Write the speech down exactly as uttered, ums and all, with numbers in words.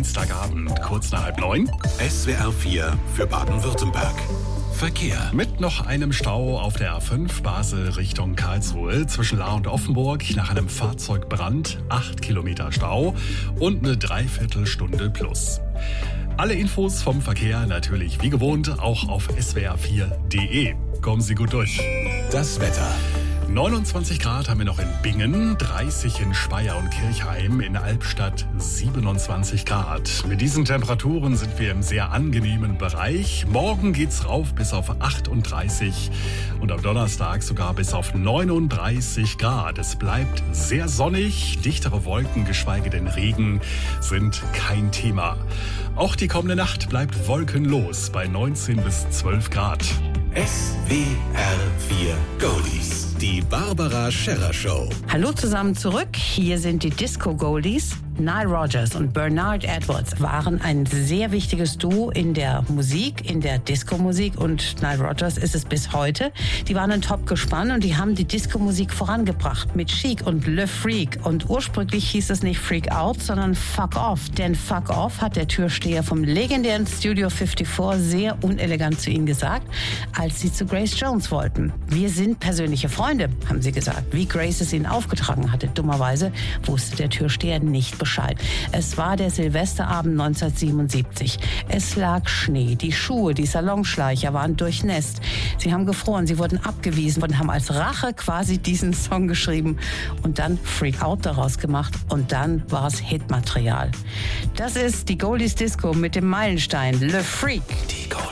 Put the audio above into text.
Dienstagabend, kurz nach halb neun. S W R vier für Baden-Württemberg. Verkehr. Mit noch einem Stau auf der A fünf Basel Richtung Karlsruhe zwischen Lahr und Offenburg nach einem Fahrzeugbrand. acht Kilometer Stau und eine Dreiviertelstunde plus. Alle Infos vom Verkehr natürlich wie gewohnt auch auf s w r vier punkt d e. Kommen Sie gut durch. Das Wetter. neunundzwanzig Grad haben wir noch in Bingen, dreißig in Speyer und Kirchheim, in Albstadt siebenundzwanzig Grad. Mit diesen Temperaturen sind wir im sehr angenehmen Bereich. Morgen geht's rauf bis auf achtunddreißig und am Donnerstag sogar bis auf neununddreißig Grad. Es bleibt sehr sonnig, dichtere Wolken, geschweige denn Regen, sind kein Thema. Auch die kommende Nacht bleibt wolkenlos bei neunzehn bis zwölf Grad. S W R vier Goldies. Die Barbara Scherrer Show. Hallo zusammen zurück. Hier sind die Disco Goldies. Nile Rodgers und Bernard Edwards waren ein sehr wichtiges Duo in der Musik, in der Disco-Musik, und Nile Rodgers ist es bis heute. Die waren ein Top-Gespann und die haben die Disco-Musik vorangebracht mit Chic und Le Freak. Und ursprünglich hieß es nicht Freak Out, sondern Fuck Off. Denn Fuck Off hat der Türsteher vom legendären Studio fünfundfünfzig sehr unelegant zu ihnen gesagt, als sie zu Grace Jones wollten. Wir sind persönliche Freunde, haben sie gesagt, wie Grace es ihnen aufgetragen hatte. Dummerweise wusste der Türsteher nicht Bescheid. Es war der Silvesterabend neunzehnhundertsiebenundsiebzig. Es lag Schnee, die Schuhe, die Salonschleicher waren durchnässt. Sie haben gefroren, sie wurden abgewiesen und haben als Rache quasi diesen Song geschrieben und dann Freak Out daraus gemacht und dann war es Hitmaterial. Das ist die Goldies Disco mit dem Meilenstein Le Freak. Die Goldies.